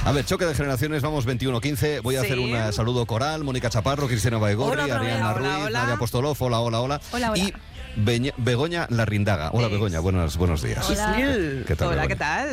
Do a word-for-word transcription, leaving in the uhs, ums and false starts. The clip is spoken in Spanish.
A ver, choque de generaciones, vamos veintiuno quince. Voy a Sí. hacer un saludo coral. Mónica Chaparro, Cristina Baigorri, Hola, Ariana hola, Ruiz, hola. Nadia Apostolov, hola, hola, hola. Hola, hola. Y Beña- Begoña Larrindaga. Hola, Sí. Begoña, buenos, buenos días. Hola. ¿Qué, qué tal, Hola, Begoña? ¿qué tal?